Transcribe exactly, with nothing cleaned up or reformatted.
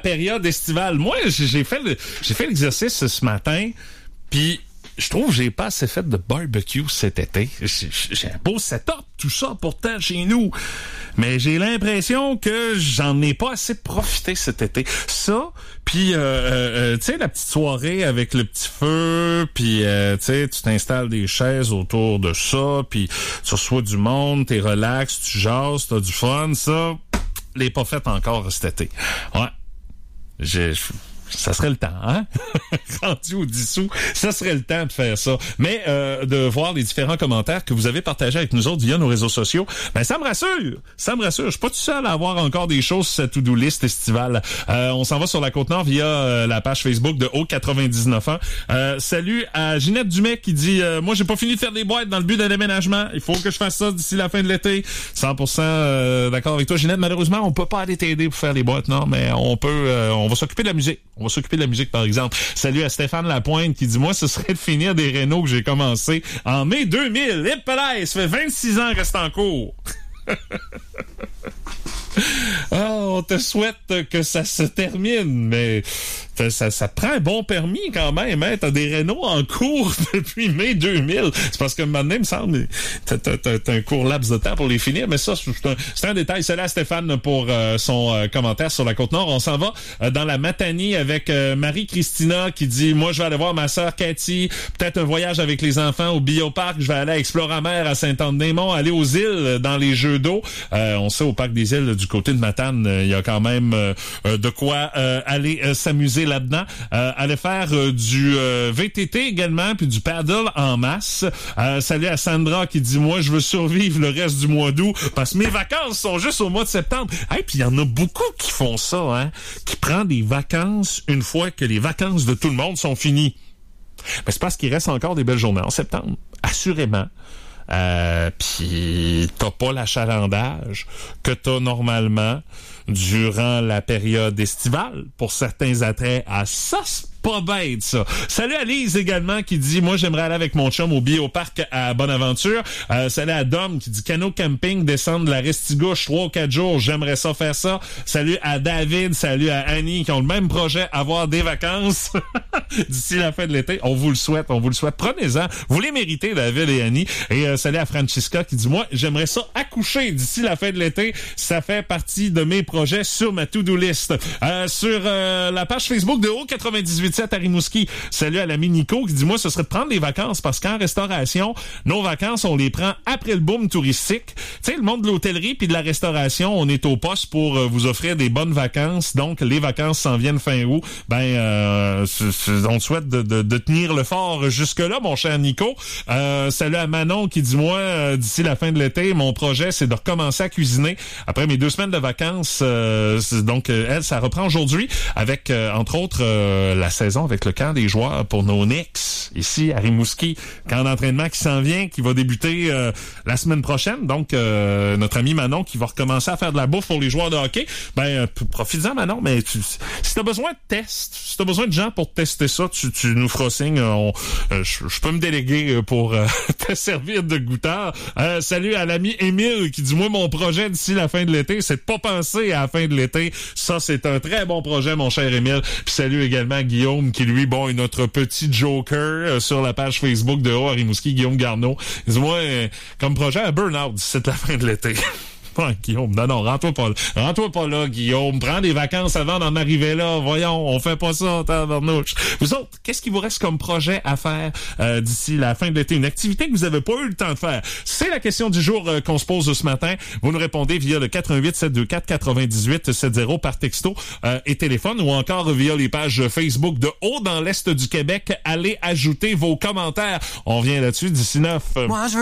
période estivale. Moi, j'ai fait le, j'ai fait l'exercice ce matin, puis je trouve que j'ai pas assez fait de barbecue cet été. J'ai, j'ai un beau setup, tout ça, pourtant, chez nous. Mais j'ai l'impression que j'en ai pas assez profité cet été. Ça, puis euh, euh, tu sais, la petite soirée avec le petit feu, puis euh, tu sais, tu t'installes des chaises autour de ça, puis tu reçois du monde, t'es relax, tu jases, t'as du fun, ça, l'ai pas fait encore cet été. Ouais. J'ai... Ça serait le temps, hein? Rendu au dissous, ça serait le temps de faire ça. Mais euh, de voir les différents commentaires que vous avez partagés avec nous autres via nos réseaux sociaux, ben ça me rassure. Ça me rassure. Je suis pas tout seul à avoir encore des choses sur cette to-do list estivale. Euh, on s'en va sur la Côte-Nord via euh, la page Facebook de Haut quatre-vingt-dix-neuf ans. Euh, salut à Ginette Dumais qui dit euh, « Moi, j'ai pas fini de faire des boîtes dans le but d'un déménagement. Il faut que je fasse ça d'ici la fin de l'été. » cent pour cent euh, d'accord avec toi, Ginette. Malheureusement, on peut pas aller t'aider pour faire les boîtes, non, mais on peut, euh, on va s'occuper de la musique. On va s'occuper de la musique, par exemple. Salut à Stéphane Lapointe qui dit « Moi, ce serait de finir des rénaux que j'ai commencé en mai deux mille. Hip là, ça fait vingt-six ans que c'est en cours. » Oh, on te souhaite que ça se termine, mais ça, ça prend un bon permis quand même, hein? T'as des rénaux en cours depuis mai deux mille. C'est parce que maintenant, il me semble, t'as, t'as, t'as, t'as un court laps de temps pour les finir, mais ça, c'est un, c'est un détail. Salut à Stéphane pour euh, son euh, commentaire sur la Côte-Nord. On s'en va euh, dans la Matanie avec euh, Marie-Christina qui dit « Moi, je vais aller voir ma sœur Cathy, peut-être un voyage avec les enfants au Bioparc. Je vais aller à Exploramer à Saint-Anne-des-Monts, aller aux îles dans les jeux d'eau. Euh, on sait au Parc des îles du côté de Matane, il euh, y a quand même euh, de quoi euh, aller euh, s'amuser là-dedans. Euh, aller faire euh, du euh, V T T également, puis du paddle en masse. Euh, salut à Sandra qui dit « Moi, je veux survivre le reste du mois d'août parce que mes vacances sont juste au mois de septembre. » Hey, puis il y en a beaucoup qui font ça, hein, qui prennent des vacances une fois que les vacances de tout le monde sont finies. Mais c'est parce qu'il reste encore des belles journées en septembre, assurément. Euh, puis t'as pas l'achalandage que t'as normalement durant la période estivale pour certains attraits. À ça, c'est pas bête, ça. Salut à Lise également qui dit « Moi, j'aimerais aller avec mon chum au Bioparc à Bonaventure. Euh, » Salut à Dom qui dit « Canot camping, descendre de la Restigouche trois ou quatre jours. J'aimerais ça faire ça. » Salut à David, salut à Annie qui ont le même projet, avoir des vacances d'ici la fin de l'été. On vous le souhaite, on vous le souhaite. Prenez-en. Vous les méritez, David et Annie. Et euh, salut à Francisca qui dit « Moi, j'aimerais ça accoucher d'ici la fin de l'été. Ça fait partie de mes projets sur ma to-do list. Euh, » Sur euh, la page Facebook de Haut quatre-vingt-dix-huit à Rimouski. Salut à l'ami Nico qui dit « Moi, ce serait de prendre des vacances parce qu'en restauration, nos vacances, on les prend après le boom touristique. » Tu sais, le monde de l'hôtellerie puis de la restauration, on est au poste pour euh, vous offrir des bonnes vacances. Donc, les vacances s'en viennent fin août. Ben, euh, c- c- on souhaite de, de, de tenir le fort jusque-là, mon cher Nico. Euh, salut à Manon qui dit « Moi, euh, d'ici la fin de l'été, mon projet, c'est de recommencer à cuisiner. Après mes deux semaines de vacances, euh, donc, euh, elle, ça reprend aujourd'hui avec, euh, entre autres, euh, la saison avec le camp des joueurs pour nos Knicks, ici à Rimouski. Camp d'entraînement qui s'en vient, qui va débuter euh, la semaine prochaine. Donc, euh, notre ami Manon qui va recommencer à faire de la bouffe pour les joueurs de hockey. Ben, euh, profites-en, Manon, mais tu, si t'as besoin de tests, si t'as besoin de gens pour tester ça, tu, tu nous feras signe. On, euh, je, je peux me déléguer pour euh, te servir de goûteur. Euh, salut à l'ami Émile qui dit « Moi, mon projet d'ici la fin de l'été, c'est de pas penser à la fin de l'été. » Ça, c'est un très bon projet, mon cher Émile. Puis salut également à Guillaume qui, lui, bon, est notre petit joker euh, sur la page Facebook de Haut à Rimouski, Guillaume Garneau. Il dit « Moi, euh, comme projet, un burn-out d'ici la fin de l'été. » Ouais, Guillaume, non, non, rends-toi pas là. Rends-toi pas là, Guillaume. Prends des vacances avant d'en arriver là. Voyons, on fait pas ça, tabarnouche. Vous autres, qu'est-ce qui vous reste comme projet à faire euh, d'ici la fin de l'été? Une activité que vous avez pas eu le temps de faire? C'est la question du jour euh, qu'on se pose ce matin. Vous nous répondez via le quatre un huit sept deux quatre quatre-vingt-dix-huit soixante par texto euh, et téléphone ou encore via les pages Facebook de Haut dans l'Est du Québec. Allez ajouter vos commentaires. On revient là-dessus d'ici neuf. Moi, je